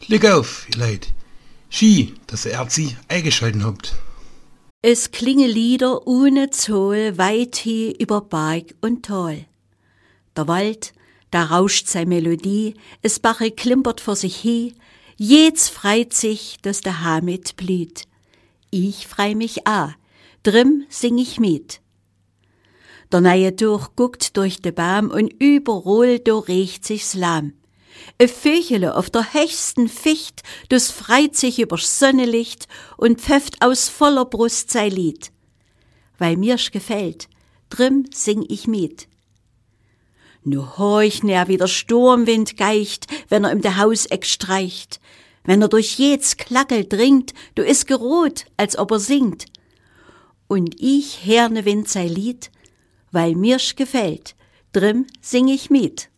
Glück auf, ihr Leid. Ski, dass ihr Erzi eingeschalten habt. Es klingen Lieder ohne Zoll weit hin über Berg und Tal. Der Wald, da rauscht sei Melodie, es Bache klimpert vor sich hin, jeds freit sich, dass der Hamid blüht. Ich frei mich a, drin sing ich mit. Der neue Durch guckt durch de Baum und überall do riecht sich's lahm. E Vögele auf der höchsten Ficht, das freit sich übers Sonnenlicht und pfefft aus voller Brust sei Lied. Weil mir's gefällt, drin sing ich mit. Nu horch ner wie der Sturmwind geicht, wenn um de Hauseck streicht. Wenn durch jeds Klackel dringt, du is gerot, als ob singt. Und ich herne Wind sei Lied, weil mir's gefällt, drin sing ich mit.